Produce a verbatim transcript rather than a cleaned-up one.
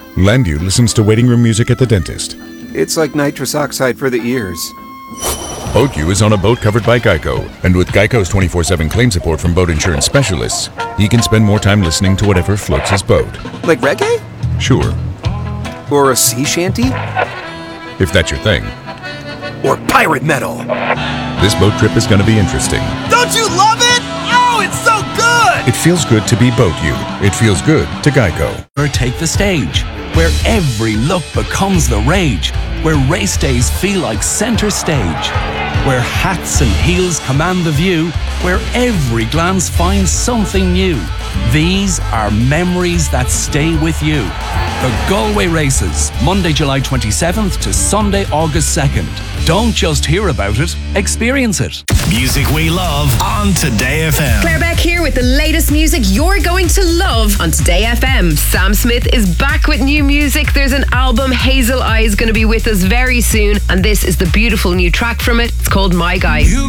Landu listens to waiting room music at the dentist. It's like nitrous oxide for the ears. Boatku is on a boat covered by Geico, and with Geico's twenty-four seven claim support from boat insurance specialists, he can spend more time listening to whatever floats his boat. Like reggae? Sure. Or a sea shanty? If that's your thing. Or pirate metal? This boat trip is going to be interesting. Don't you love it? Oh, it's so good! It feels good to be Boatku. It feels good to Geico. Or take the stage, where every look becomes the rage, where race days feel like center stage, where hats and heels command the view, where every glance finds something new. These are memories that stay with you. The Galway Races, Monday, July twenty-seventh to Sunday, August second. Don't just hear about it, experience it. Music we love on Today F M. Claire Beck here with the latest music you're going to love on Today F M. Sam Smith is back with new music. There's an album, Hazel Eyes, going to be with us very soon, and this is the beautiful new track from it. It's called My Guy. You